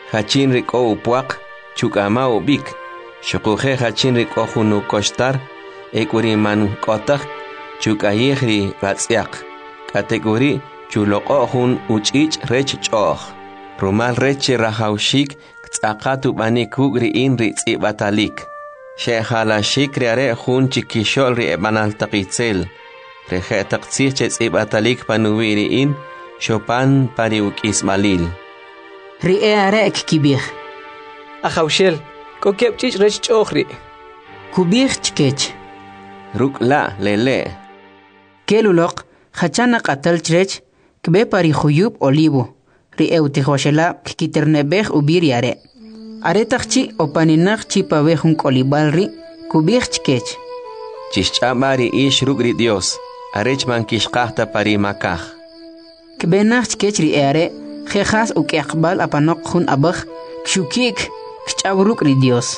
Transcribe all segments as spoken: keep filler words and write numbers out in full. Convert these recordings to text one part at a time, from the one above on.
hachin riko upuaq chukama ubik shuquhe hachin riko hunu koshtar ekuri man kotak chukayihri ratsiaq kategori chuloqo hun uchich rech choh rumal rech rahaushik tsaqatu bani kugri inri tsibatalik shehala shikri are hun chikishol ri banal taqitzel reje taqtsih tsibatalik panuwiri in shopan pariuk ismalil ri are kibih akhawshel kokepchich rech chohri kubih chkech rukla lele keluloq khachana qatal chrech kbe pari khuyub olivo ri eutihoshela kiternebeh ubiriare are taqchi opaninaq chipawe hun kolibal ri kubih chkech chischamari ish rugri dios arech man kishqahta pari makah kbe naq chkech ri are khexas uqaqbal apanoq hun abakh kshukik kchavruk ri dios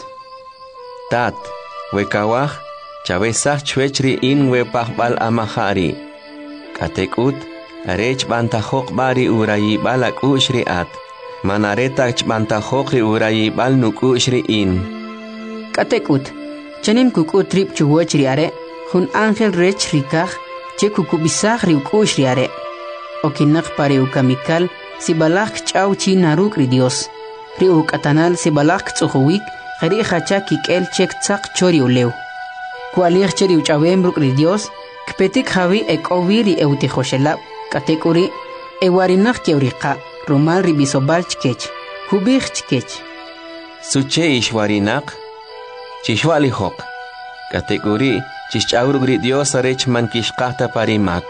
tat wekawah chavesach chwechri in we pahbal amahari katekut arech bantajoq bari urayi balak ushri at manaretach bantajoq urayi bal nuk ushri in katekut chanim kuku trip chuwachri are hun angel rech rikah che kuku bisach ri ushri are okinak pare ukamikal sibalak chau chi naruk ri dios ri ukatanal sibalak tsuhuwik khari khacha kikel chek tsaq chori ulew kualir cheri uchawem ruk ri dios kpetik khawi ekoviri eutijoshela katekuri ewarinaq keuriqa rumal ribisobal chkech kubih chkech suche ishwarinaq chishwali hoq katekuri chichawruk ri dios arech man kishqahta parimak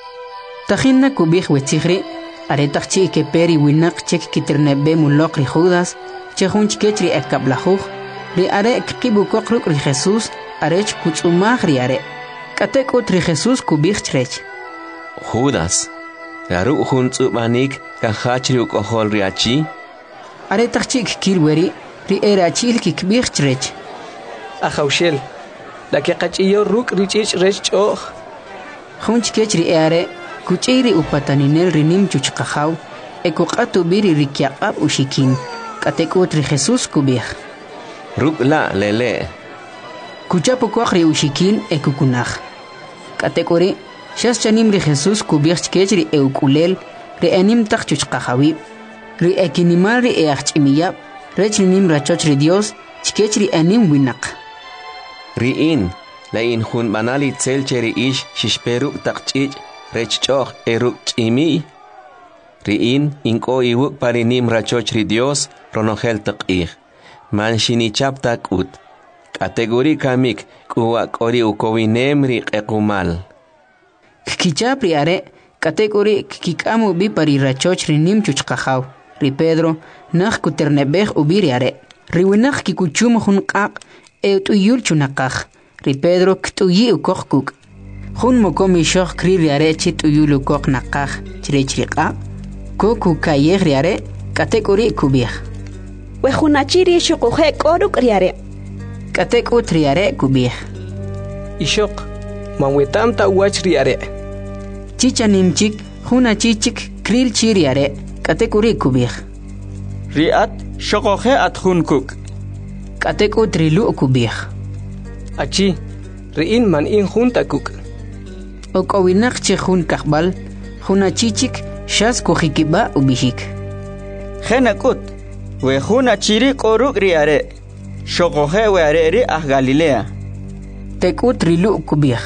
tajinna kubih wetzigri aretaqchi keperi winaq chek kiternebe muloq ri judas chejun chkech ri ekablajuj ri are kibukoq ruk ri jesus arech kutzumaj ri are katekut ri jesus kubih chrech judas Garu hun tsubanik kahachri ukohol riachi are taqchik kilweri ri erachil kikbih chrech akhawshel la ke qachiyo ruk richich rech choh khunch kechri are kuchiri upataninel rinim chuchqahaw ekuqatu biri rikyaqab ushikin katekut ri jesus kubih ruk la lele kuchapo kwaqri ushikin ekukunaj katekuri Shas chanim ri Jesus kubih chkechri eukulel ri anim taqchuch qahawi ri ekinimal ri eachimiya rech nim rachoch ri Dios chkechri anim winaq ri in la in hun banali tselcheri ish shishperu taqchich rech choh eruk chimi ri in inko iwuk parinim rachoch ri Dios ronogel taqih man shinichap takut kategori kamik kuwa kori ukowinem ri qequmal kichapri are kategori kikamu bi pari rachoch ri nim chuchqahaw ri Pedro nakh kuternebeh ubiri are ri winakh kikuchum hun qaq e tuyul chunaqaj ri Pedro ktuyi ukoqkuk hun mokomi shokh kri ri are chi tuyul ukoq naqaj chirechriqa koku kayeh ri are kategori kubih we hunachiri shuquje koruk ri are katekut ri are kubih ishok manwetam ta wach ri are chichanimchik huna chichik kril chiriare katekuri kubih riat shokohe athunkuk kateku trilu kubih achi riin man in junta kuk okowinak che hun kahbal huna chichik shas kohikiba ubihik khenakut we huna chiri koruk riare shokohe we are ri ah galilea teku trilu kubih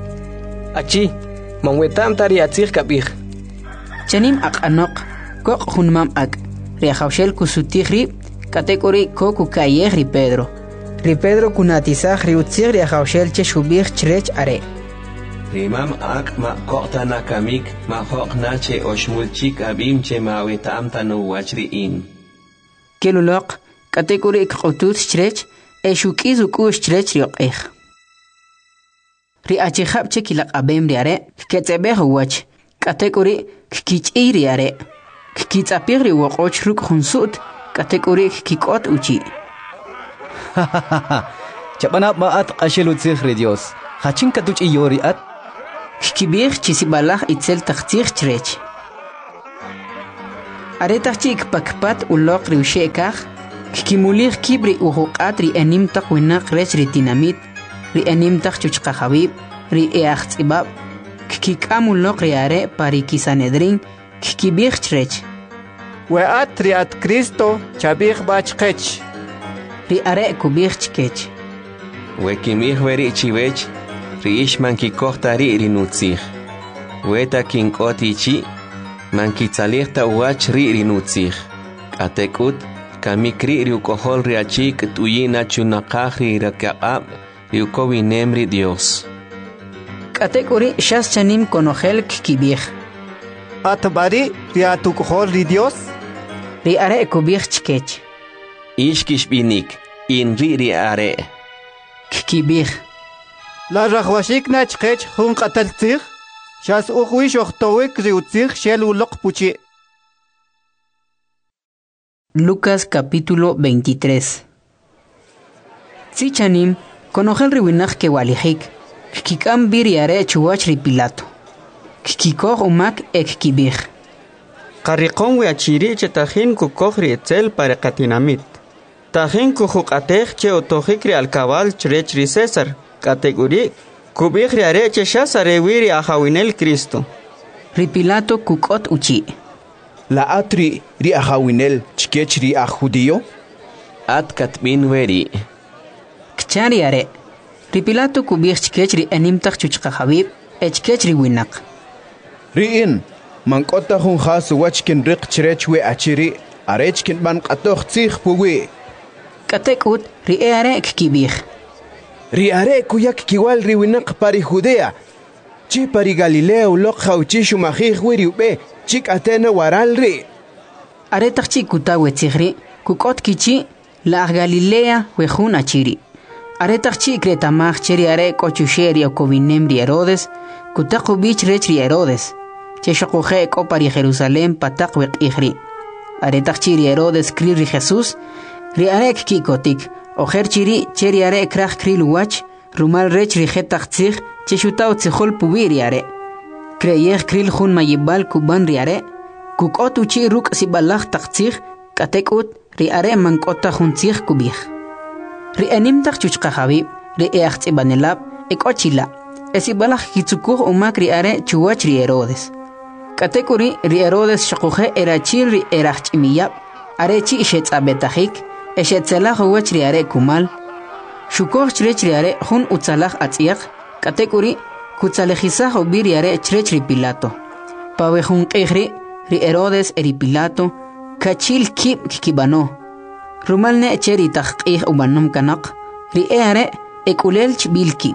achi manwetam tari atzir kabih chanim aqanoq koq hunmam ak ri khawshel kusutihri kategori koku kayeh ri Pedro ri Pedro kunatisaj ri utzir ri khawshel che shubih chrech are rimam ak ma qoqta nakamik ma hoqna che oshmulchik abim che mawetam tanu wachri in keluloq kategori qutut chrech e shukiz ukush chrech ri qih ri achihab che kilaq abem ri are ketzebeh wach kategori kich'i ri are kitzapir ri woqoch ruk khunsut kategori kikot uchi chabana baat qashelu tsikh ri Dios hachin katuch iyori at kibir chisibalah itzel taqtir chrech Aretach chik pakpat ulok riushekach, kikimulich kibri uhuqat ri enim tak winak rech ri tinamit, ri enim tak chuchqahabib, ri eachtzibab, kikikam ulok ri are pari kisanedrin, kikibich rech. Weat riat Cristo chabich bachkech. Ri are kubich kech. Wekimich veri chivech, ri ish mankikohtari ri nutzich. Weta kinkotichi, mankitzalihta uach ri ri nutzich. Atekut, kamikri ri ukohol ri achik tuyina chunakach ri rakaqab, ri ukowinem ri Dios. Katekuri shas chanim konogel kikibich. Atbari riat ukohol ri Dios. Ri are kubich kech. Ish kishbinik, in ri ri are. Kikibich. La rachwashik nachkech hun qataltzich. Shas ukhwish ochtowik riutzich shel ulok puchi. Lucas capítulo veintitrés. Tzichanim, konogel riwinach ke walihik, kikam biriare chuach ri Pilato. Kikikoh umak ek kibich. Qarriqon weachiri che tajin kukoh ri etzel para katinamit. Tajin kujuqatej che otojik ri alkabal chrech ri César, kategori kubich ri are che shasare wiri ajawinel Cristo. Ri Pilato kukot uchi. La atri ri ajawinel chkech ri a judío? At katbin weri. Kchari are. Ri Pilato kubich chkech ri enimtach chuchqahabib, echkech ri winak. Ri in, mankota hun khas wachkin riq chrech we achiri, arechkin ban qatoh tzich puwi. Katekut ri are kibich. Ri are kuyak kiwal ri winak pari Judea. Chi pari Galilea ulok khawchi shumahih wiri ube, chik atena waral ri. Are takchi kutawe tzihri, kukot kichi la Galilea wejun achiri. Are takchi kretamach cheri are kochusheri o kovinem ri Herodes, kutako bich rech ri Herodes. Che shokoje ko pari Jerusalem patak wek ihri. Are takchi ri Herodes kri ri Jesus, ri are kikotik. Ojer chiri cheri are krach kril wach, rumal rech ri jetach tzich, che shutao tzichol pubiri are. Kreyech kril jun mayibal kuban ri are, kukot uchi ruk sibalach tak tzich, katekut ri are mankota jun tzich kubich. Ri enimtach chuchqahabib, ri each ibanelab, ek ochila, esibalach kitzukuh umak ri are chuwach ri Herodes. Katekuri ri Herodes shakuhe erachil ri erach imiyab, are chi ishet abetajik, eshetzelach uwach ri are kumal, shukoh chrech ri are jun utzalach atziach, katekuri kutzalejizach ubir ri are chrech ri Pilato. Pawe jun kejri, ri Herodes eri Pilato, kachil kib kikibano. Rumalne cheri taqih ubanum kanak, ri are ekulel chbilki.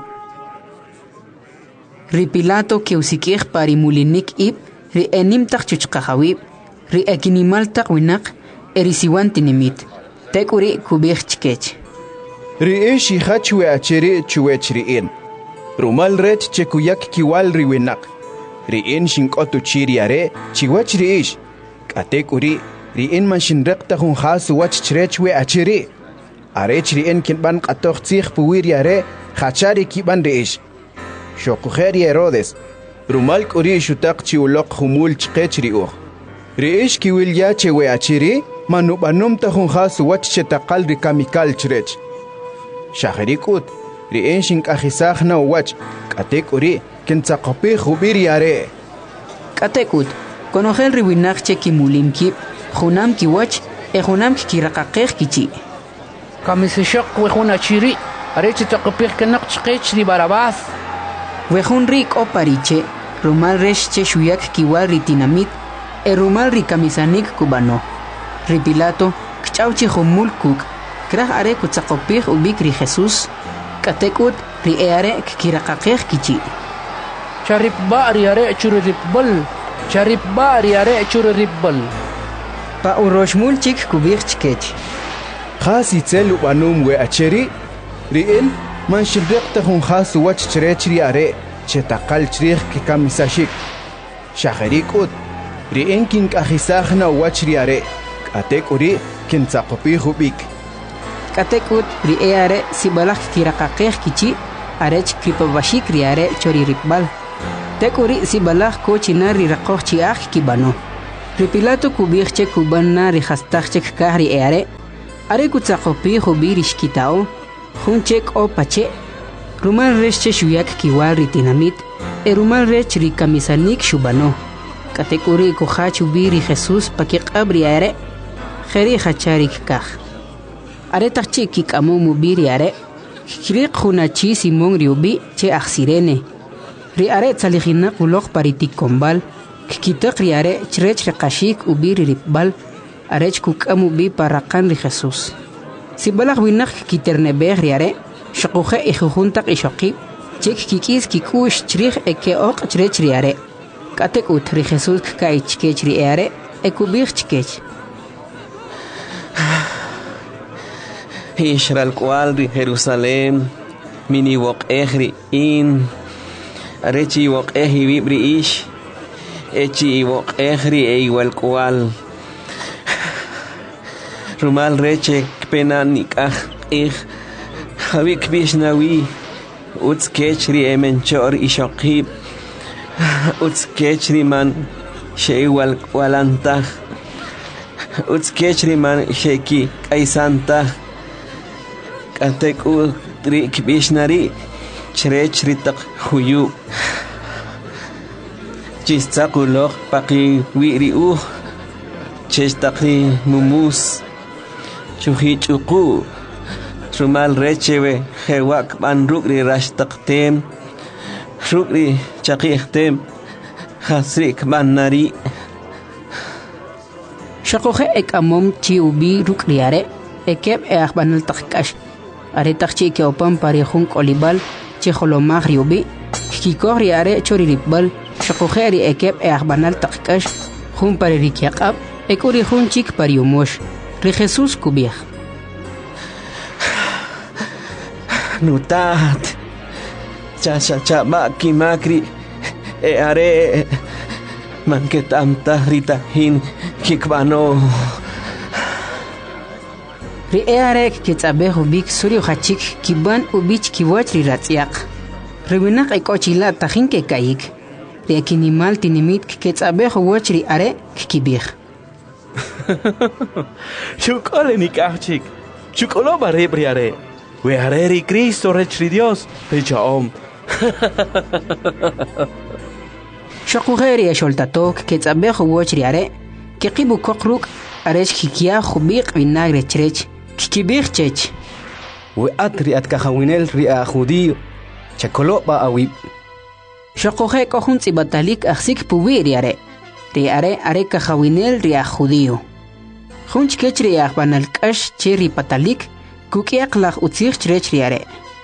Ri Pilato ke usikih pari mulinik ib, ri enim tak chuchqahawib, ri ekinimal tak winak, eri siwan tinimit. Tekuri kubich chkech. Ri ishi hachwe achiri chuwech ri in. Rumal rech che kuyak kiwal ri winak. Ri in shinkotu chiri are chiwach ri ish. Katekuri ri in man shinrekta hun khas wach chrechwe achiri. Arech ri in kinban qatoh tzich puwiri are khachari kiban ri ish. Shokukheri Herodes. Rumal kuri shutak chi ulok humul chkech ri uch. Ri ish kiwil ya chewe achiri. Manu banum tahun khas wach chetakal ri kamikal chrech. Shahrikut, ri enshin kahisach na wach, katekuri, kintzaqapi khubiri are. Katekut, konogel ri winak che kimulim kip, junam ki wach, e junam ki rakaqeh kichi. Kamisishak wejun achiri, areche taqapih kanak chqech ri Barabás. Wejun rik o pariche, rumal resh che shuyak kiwal ri tinamit, e rumal ri kamisanik kubano. Ri Pilato, kchauchi humul kuk, krah are kutzaqopih ubik ri Jesus, katekut ri eare kirakaqeh kichi. Charip ba ri are chur ripbal, charip ba ri are chur ripbal. Pa uroshmul chik kubich chkech. Khas itzel ubanum we acheri, ri in man shidrekta hun khas wach chrech ri are, chetakal chrich kikamisashik. Shahrikut, ri in kin kahisach na wach ri are. Katekuri kintzaqopi hubik. Katekut ri eare sibalach kirakaqeh kichi arech kripabashik ri are chori ripbal. Tekuri sibalach ko chinar ri raqoh chiach kibano. Ripilato kubirche kubana rihastachche kahri eare. Are kutsakopi hubirish kitao. Hunchek o pache. Rumal reche shuyak kiwal ritinamit. E rumal rech rikamisanik shubano. Katekuri kuhachu biri Jesus pakik abri eare. Kheri hacharik kah. Are tachi kik amu mubiri are. Kirik hunachi simon riubi che aksirene. Ri are tsalihina kulok paritik kombal. Kikitak ri are chrech rekashik ubiri ripbal. Arech kuk amu bi parakan ri Jesus. Si balak winak kiternebe ri are. Shakuhe ihuhuntak ishokib. Chek kikis kikush chrich eke ok chrech ri are. Katek ut ri Jesus kai chkech ri are. Ekubich chkech. Israel cual de Jerusalén, mini wok ehri in, arechi wok ehri vibri ish, echi wok ehri e igual cual. Rumal reche pena nikah ich, havik bishnawi, uts kechri emenchor ishokib, uts kechri man she igual cualantah, uts kechri man sheki kaisantah. Atek u tri kibishnari chrech ritak huyu chistakulok paki wiri u chestaki mumus chuhi chuku trumal rechewe hewak ban rukri rashtaktem rukri chakihtem hasrik banari Shakohe ek amom chi ubi rukriare ekeb e akbanal takkash are takchi ke opan pari khun kolibal chi kholomag riubi kikori are chori ribal shakokheri ekeb e akbanal takkash khun pari rikyaqab ekori khun chik pari umosh ri Jesus kubih nutat cha cha cha maki makri e are manketam tahrita hin kikbano Ri earek kitsabe hubik suri khachik kiban ubich kiwach ri ratsiaq. Riwinak ikochila tahinke kayik. Ri akinimal tinimit kitsabe huwach ri are kibir. Chukole nikachik. Chukolo bare briare. We are ri Cristo rech ri Dios. Pecha om. Shakugeri esholtatok kitsabe huwach ri are. Kikibu kokruk aresh kikia khubik vinagre chrech. Kibir chech. We atri at kahawinel ria judío. Chakolo ba awib. Shakohe kohun batalik aksik puwi riare. Riare are kahawinel ria judío. Hunch kech ria banal kash cheri patalik. Kukiak lach utsir chrech riare.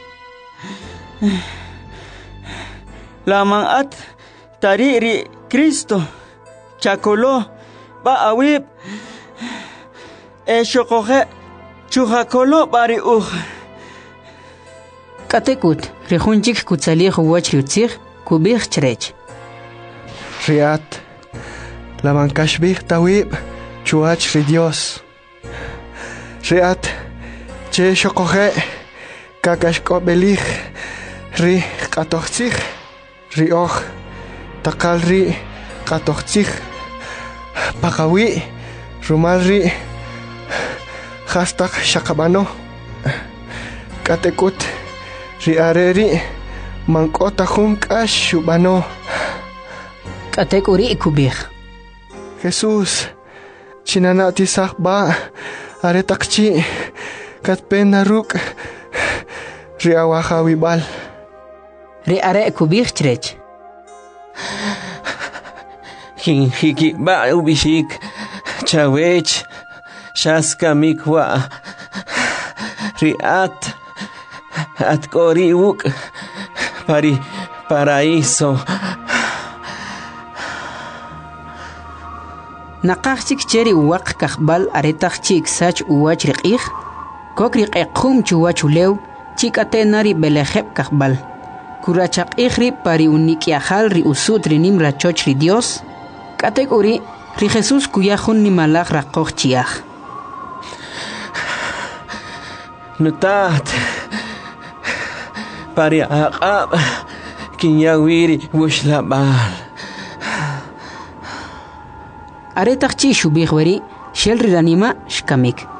Lamang at tari ri Cristo. Chakolo ba awib. E shakohe Chuhakolo bari uh. Katekut, rehunjik kutsali huwach riutzir, kubir chrech. Riat, la mankashbih tawib, chuach ri Dios. Riat, che shokohe, kakashko belich, ri katochzich, ri och, takal ri katochzich, pakawi, rumal ri, Hashtag Shakabano Katekut Riareri Mankota Hunka Shubano Katekuri Kubir Jesús Chinanati Sakba Aretakchi Katpena Ruk Riawaha Wibal Riare Kubir Trech Hiki Ba Ubishik Chawech Shaska mikwa riat at koriuk pari paraíso Naqachik cheri waq kakbal aretachik sach uwach riqih kokri qequm chuwach ulew chikate nari belejeb kakbal kurachaq ihri pari unikiahal ri usut rinim rachoch ri Dios katek uri ri Jesus kuyahun ni malak raqoch chiah Nutat Pari aqab Kinyawiri Wushlabal aretaq chi shubih wari shel riranima shkamik